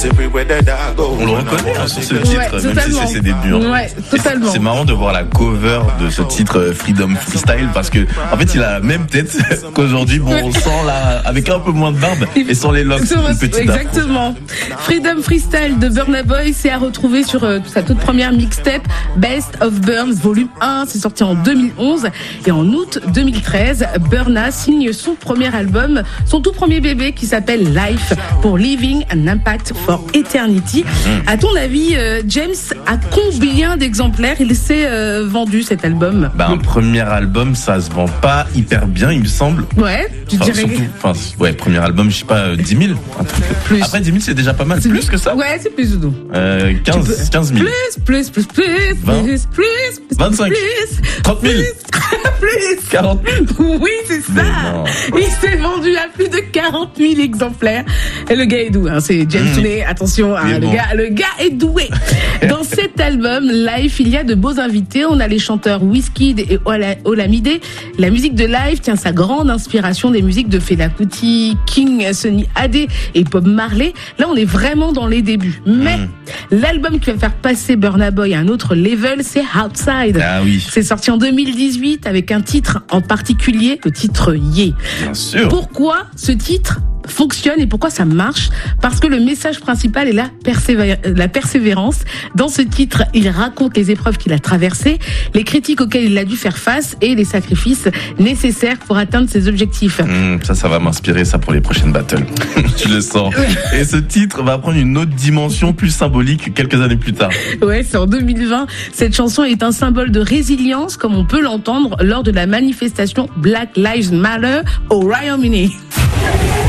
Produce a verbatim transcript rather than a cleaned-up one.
On le reconnaît hein, sur ce titre, ouais, même si c'est ses débuts. Hein. Ouais, totalement. C'est marrant de voir la cover de ce titre Freedom Freestyle parce que en fait il a la même tête qu'aujourd'hui. Bon, on sent là avec un peu moins de barbe et sans les locks, une petite exactement. Afro. Freedom Freestyle de Burna Boy, c'est à retrouver sur euh, sa toute première mixtape Best of Burns volume un. C'est sorti en deux mille onze et en août deux mille treize, Burna signe son premier album, son tout premier bébé qui s'appelle Life pour Leaving an Impact for Eternity. Mmh. À ton avis, euh, James, à combien d'exemplaires il s'est euh, vendu cet album? Bah, un premier album, ça se vend pas hyper bien, il me semble. Ouais, tu enfin, dirais. Surtout, enfin, ouais, premier album, je sais pas, euh, dix mille. Un truc. Plus. Après, dix mille, c'est déjà pas mal. C'est plus plus que ça? Ouais, c'est plus ou moins. Euh, quinze, quinze mille. Plus, plus, plus, plus, vingt, plus, plus, plus, vingt-cinq, plus, trente mille. Plus, quarante mille. Oui, c'est ça. Il s'est vendu à plus de quarante mille exemplaires. Et le gars est doué, hein. C'est James mmh. Tooney. Attention, hein, le bon. gars, le gars est doué. Dans cet album, Live, il y a de beaux invités. On a les chanteurs Wizkid et Ola- Olamide. La musique de Live tient sa grande inspiration des musiques de Fela Kuti, King, Sunny Adé et Bob Marley. Là, on est vraiment dans les débuts. Mais mmh. l'album qui va faire passer Burna Boy à un autre level, c'est Outside. Ah oui. C'est sorti en deux mille dix-huit avec un titre en particulier, le titre Yeah. Bien sûr. Pourquoi ce titre fonctionne et pourquoi ça marche? Parce que le message principal est la, persévé- la persévérance. Dans ce titre, il raconte les épreuves qu'il a traversées, les critiques auxquelles il a dû faire face et les sacrifices nécessaires pour atteindre ses objectifs. Mmh, ça, ça va m'inspirer ça pour les prochaines battles. Tu le sens. Et ce titre va prendre une autre dimension plus symbolique quelques années plus tard. Ouais, c'est en deux mille vingt. Cette chanson est un symbole de résilience, comme on peut l'entendre lors de la manifestation Black Lives Matter au Royaume-Uni.